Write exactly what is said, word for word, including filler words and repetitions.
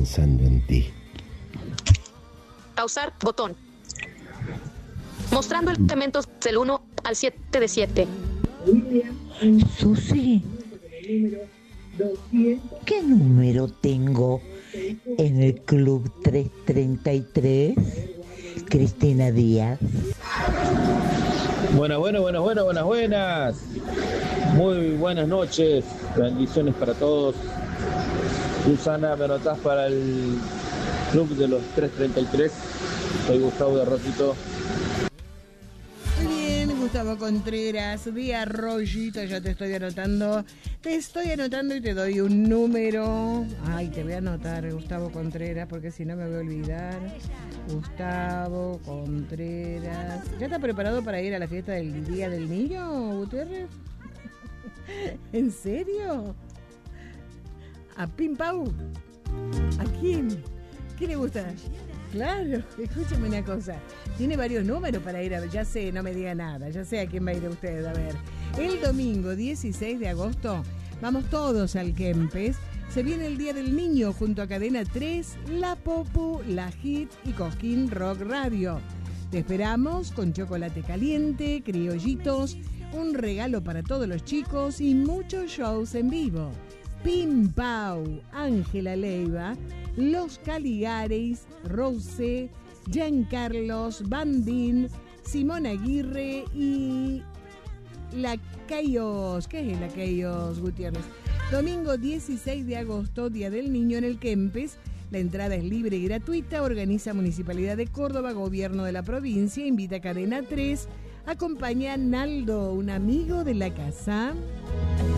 pensando en ti. Pausar, botón. Mostrando el elementos del uno al siete de siete. Susi, ¿qué número tengo en el club trescientos treinta y tres? Cristina Díaz. Buenas, buenas, buenas, buenas, buenas, buenas. Muy buenas noches. Bendiciones para todos. Susana, me anotás para el club de los trescientos treinta y tres. Soy Gustavo de Rosito. Muy bien, Gustavo Contreras de Arroyito, ya te estoy anotando. Te estoy anotando y te doy un número. Ay, te voy a anotar, Gustavo Contreras, porque si no me voy a olvidar. Gustavo Contreras. ¿Ya está preparado para ir a la fiesta del Día del Niño, Gutiérrez? ¿En serio? ¿A Pim Pau? ¿A quién? ¿Qué le gusta? Claro, escúchame una cosa. Tiene varios números para ir a ver. Ya sé, no me diga nada. Ya sé a quién va a ir usted a ver. El domingo dieciséis de agosto vamos todos al Kempes. Se viene el Día del Niño junto a Cadena tres, La Popu, La Hit y Cosquín Rock Radio. Te esperamos con chocolate caliente, criollitos, un regalo para todos los chicos y muchos shows en vivo. Pim Pau, Ángela Leiva, Los Caligares, Rose, Giancarlos, Bandín, Simón Aguirre y La Cayos. ¿Qué es La Cayos, Gutiérrez? Domingo dieciséis de agosto, Día del Niño en el Kempes. La entrada es libre y gratuita. Organiza Municipalidad de Córdoba, Gobierno de la provincia. Invita a Cadena tres. Acompaña a Naldo, un amigo de la casa.